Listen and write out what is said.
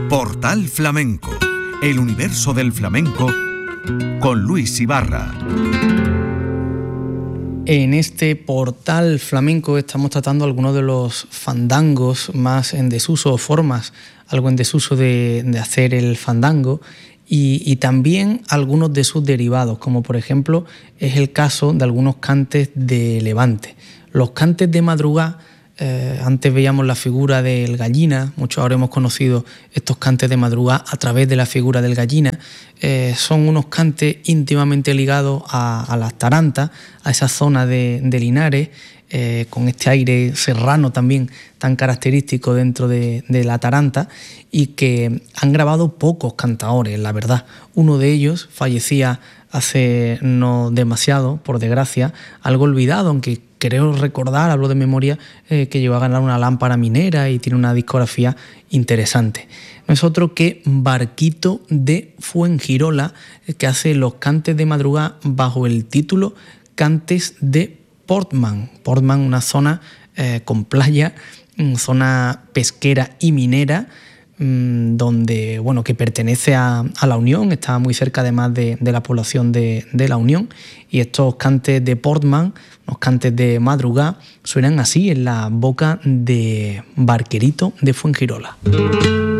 Portal Flamenco, el universo del flamenco con Luis Ibarra. En este Portal Flamenco estamos tratando algunos de los fandangos más en desuso, formas algo en desuso de hacer el fandango, y también algunos de sus derivados, como por ejemplo es el caso de algunos cantes de Levante. Los cantes de madrugá, antes veíamos la figura del gallina, muchos ahora hemos conocido estos cantes de madrugá a través de la figura del gallina. Son unos cantes íntimamente ligados a las tarantas, a esa zona de Linares, con este aire serrano también tan característico dentro de la taranta, y que han grabado pocos cantaores, la verdad. Uno de ellos fallecía hace no demasiado, por desgracia, algo olvidado, aunque creo recordar, hablo de memoria, que llegó a ganar una lámpara minera y tiene una discografía interesante. No es otro que Barquito de Fuengirola, que hace los cantes de madrugá bajo el título Cantes de Portman. Portman, una zona con playa, zona pesquera y minera, donde, bueno, que pertenece a La Unión, está muy cerca además de la población de La Unión, y estos cantes de Portman, los cantes de madrugá, suenan así en la boca de Barquerito de Fuengirola.